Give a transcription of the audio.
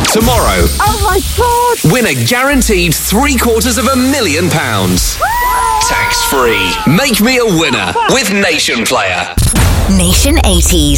Tomorrow, Oh my God! win a guaranteed £750,000. Tax-free. Make me a winner with Nation Player. Nation 80s.